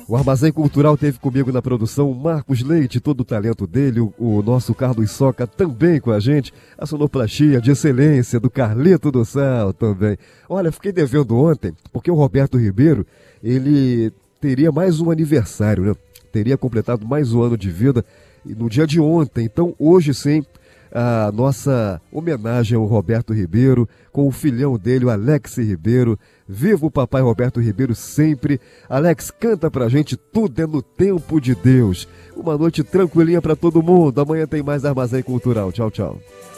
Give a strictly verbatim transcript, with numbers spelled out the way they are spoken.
O Armazém Cultural teve comigo na produção o Marcos Leite, todo o talento dele, o, o nosso Carlos Soca também com a gente, a sonoplastia de excelência do Carlito do Sal também. Olha, fiquei devendo ontem, porque o Roberto Ribeiro, ele teria mais um aniversário, né? Teria completado mais um ano de vida no dia de ontem. Então, hoje sim, a nossa homenagem ao Roberto Ribeiro, com o filhão dele, o Alex Ribeiro. Viva o papai Roberto Ribeiro sempre. Alex, canta pra gente Tudo é no Tempo de Deus. Uma noite tranquilinha pra todo mundo. Amanhã tem mais Armazém Cultural. Tchau, tchau.